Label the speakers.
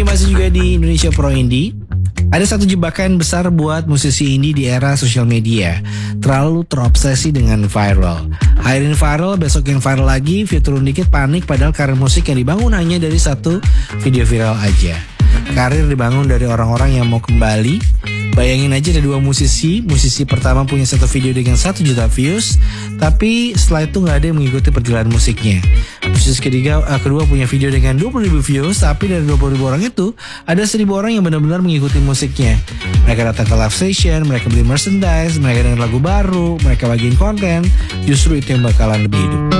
Speaker 1: masih juga di Indonesia Pro Indie. Ada satu jebakan besar buat musisi indie di era sosial media. Terlalu terobsesi dengan viral. Hariin viral, besok yang viral lagi, view turun dikit panik padahal karir musik yang dibangun hanya dari satu video viral aja. Karir dibangun dari orang-orang yang mau kembali. Bayangin aja ada dua musisi pertama punya satu video dengan 1 juta views, tapi setelah itu gak ada yang mengikuti perjalanan musiknya. Musisi kedua punya video dengan 20.000 views, tapi dari 20.000 orang itu ada 1.000 orang yang benar-benar mengikuti musiknya. Mereka datang ke live session, mereka beli merchandise, mereka dengar lagu baru, mereka bagiin konten. Justru itu yang bakalan lebih hidup.